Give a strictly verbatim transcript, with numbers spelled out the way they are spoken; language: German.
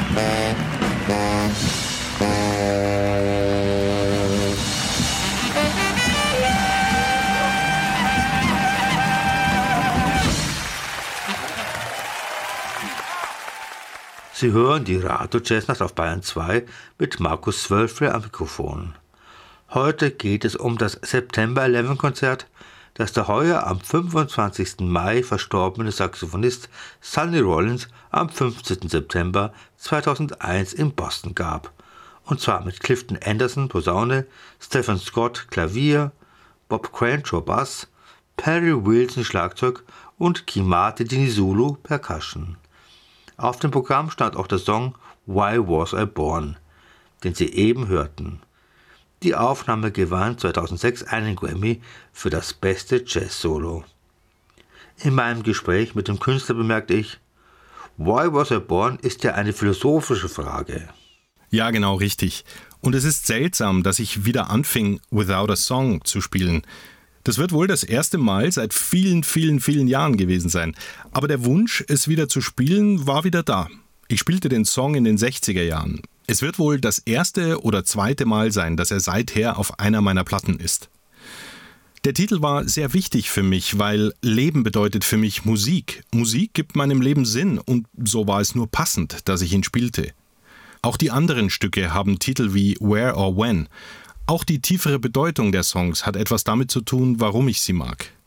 Sie hören die Radio Jazznacht auf Bayern zwei mit Markus Zwölfle am Mikrofon. Heute geht es um das September elf Konzert, das der heuer am fünfundzwanzigsten Mai verstorbene Saxophonist Sonny Rollins am fünfzehnten September zweitausendeins in Boston gab. Und zwar mit Clifton Anderson Posaune, Stephen Scott Klavier, Bob Cranshaw Bass, Perry Wilson Schlagzeug und Kimati Dinizulu Percussion. Auf dem Programm stand auch der Song Why Was I Born, den Sie eben hörten. Die Aufnahme gewann zweitausendsechs einen Grammy für das beste Jazz-Solo. In meinem Gespräch mit dem Künstler bemerkte ich, Why Was I Born ist ja eine philosophische Frage. Ja, genau, richtig. Und es ist seltsam, dass ich wieder anfing, Without a Song zu spielen. Das wird wohl das erste Mal seit vielen, vielen, vielen Jahren gewesen sein. Aber der Wunsch, es wieder zu spielen, war wieder da. Ich spielte den Song in den sechziger Jahren. Es wird wohl das erste oder zweite Mal sein, dass er seither auf einer meiner Platten ist. Der Titel war sehr wichtig für mich, weil Leben bedeutet für mich Musik. Musik gibt meinem Leben Sinn und so war es nur passend, dass ich ihn spielte. Auch die anderen Stücke haben Titel wie Where or When. Auch die tiefere Bedeutung der Songs hat etwas damit zu tun, warum ich sie mag.